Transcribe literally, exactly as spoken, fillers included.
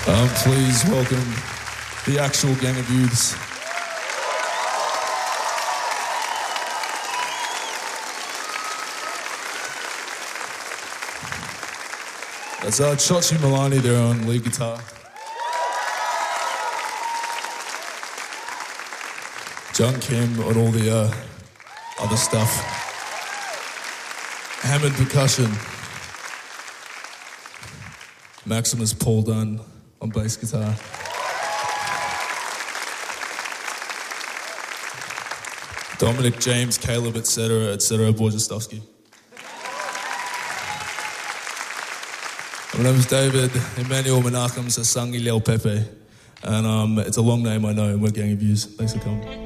Um, please welcome the actual Gang of Youths. That's uh, Chochi Milani there on lead guitar. John Kim on all the uh, other stuff. Hammond percussion. Maximus Paul Dunn on bass guitar. Dominic, James, Caleb, et cetera, et cetera, Borjestowski. My name is David Emmanuel Menachem Sasangi Leo Pepe, and um, it's a long name, I know, and we're Gang of Youths. Thanks for coming.